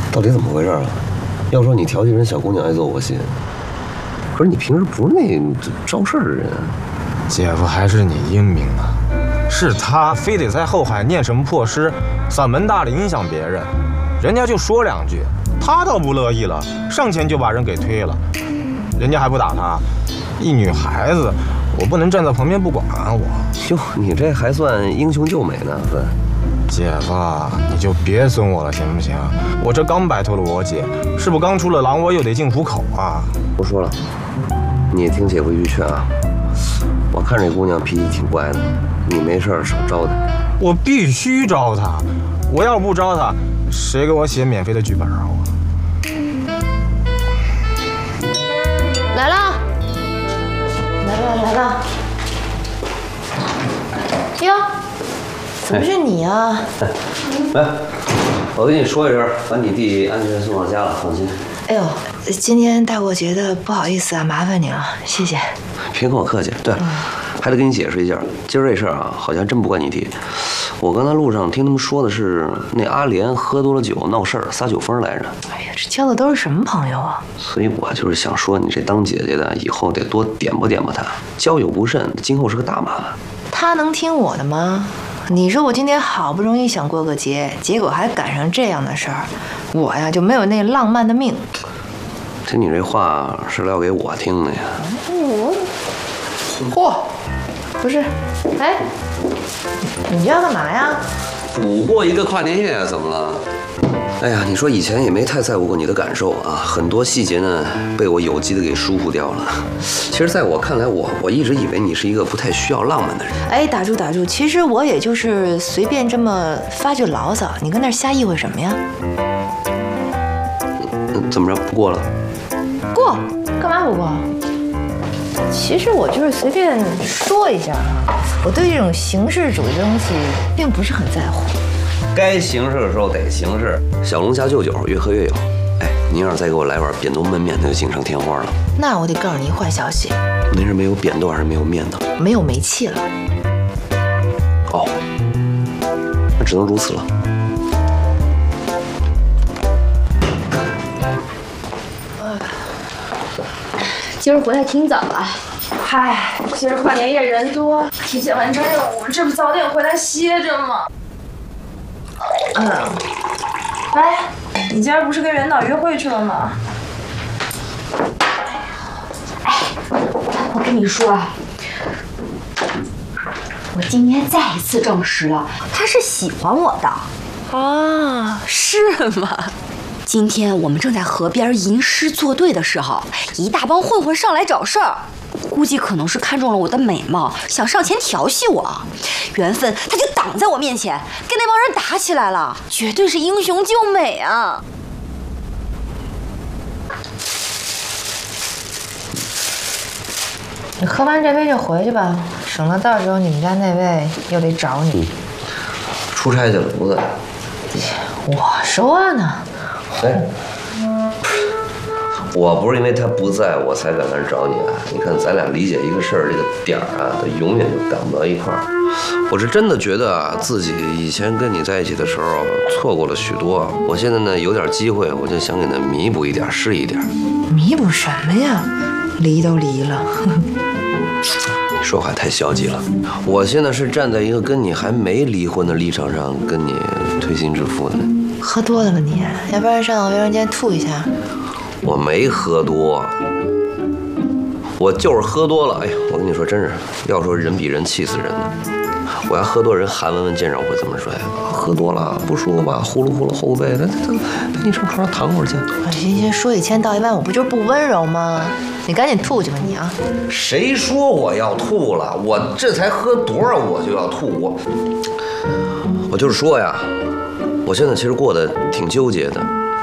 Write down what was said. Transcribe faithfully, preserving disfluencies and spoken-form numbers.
到底怎么回事啊？要说你调戏人小姑娘挨揍我信，可是你平时不是那招事儿的人。 姐夫还是你英明啊！是他非得在后海念什么破诗，嗓门大了影响别人，人家就说两句，他倒不乐意了，上前就把人给推了，人家还不打他。一女孩子，我不能站在旁边不管啊！我哟，你这还算英雄救美呢，分。 姐夫，你就别损我了，行不行？我这刚摆脱了我姐，是不刚出了狼窝又得进虎口啊！ 不说了，你也听姐夫一句劝啊。我看这姑娘脾气挺乖的，你没事少招她。 我必须招她，我要不招她，谁给我写免费的剧本啊？我来了，来了来了。哟。怎么是你啊？ 来，我跟你说一声，把你弟安全送到家了，放心。 哎呦，今天大过节的，不好意思啊，麻烦你了，谢谢。 别跟我客气。对了，嗯、还得跟你解释一下，今儿这事儿啊，好像真不怪你弟。我刚才路上听他们说的是，那阿莲喝多了酒闹事儿，撒酒疯来着。 哎呀，这交的都是什么朋友啊？ 所以我就是想说，你这当姐姐的，以后得多点拨点拨他，交友不慎，今后是个大麻烦。 他能听我的吗？你说我今天好不容易想过个节，结果还赶上这样的事儿，我呀就没有那浪漫的命。 听你这话是要给我听的呀？ 我，嚯，不是，哎，你这要干嘛呀？ 补过一个跨年夜，怎么了？哎呀，你说以前也没太在乎过你的感受啊，很多细节呢被我有机的给疏忽掉了。其实，在我看来，我我一直以为你是一个不太需要浪漫的人。 哎，打住打住，其实我也就是随便这么发句牢骚，你跟那儿瞎意会什么呀？ 嗯，怎么着不过了？ 过？干嘛不过？其实我就是随便说一下啊，我对这种形式主义的东西并不是很在乎。 该行事的时候得行事，小龙虾就酒，越喝越有。哎，您要是再给我来碗扁豆焖面，那就锦上添花了。 那我得告诉你一坏消息， 您是没有扁豆还是没有面呢？ 没有煤气了。 哦，那只能如此了。 今儿回来挺早了。嗨，今儿跨年夜人多，提前完成任务，这不早点回来歇着吗？嗯，哎，你今儿不是跟袁导约会去了吗？ 哎，我跟你说啊，我今天再一次证实了，他是喜欢我的。 啊，是吗？ 今天我们正在河边吟诗作对的时候，一大帮混混上来找事儿，估计可能是看中了我的美貌，想上前调戏我。缘分他就挡在我面前，跟那帮人打起来了，绝对是英雄救美啊！ 你喝完这杯就回去吧，省得到时候你们家那位又得找你。 嗯、出差去了，不在。 我说呢。 哎，我不是因为他不在我才敢来找你啊！你看咱俩理解一个事儿这个点儿啊，它永远就赶不到一块儿。我是真的觉得啊，自己以前跟你在一起的时候错过了许多。我现在呢有点机会，我就想给他弥补一点，是一点。 弥补什么呀？离都离了。 你说话太消极了。我现在是站在一个跟你还没离婚的立场上，跟你推心置腹的。 喝多了吧你？要不然上卫生间吐一下。 我没喝多，我就是喝多了。哎呀，我跟你说，真是要说人比人气死人呢。我要喝多，人韩文文见着我会这么说呀？喝多了不舒服吧？呼噜呼噜后背，来来来，陪你上床上躺会儿去。 行行，说一千道一万，我不就是不温柔吗？你赶紧吐去吧你啊！ 谁说我要吐了？我这才喝多少我就要吐？我我就是说呀。我现在其实过得挺纠结的，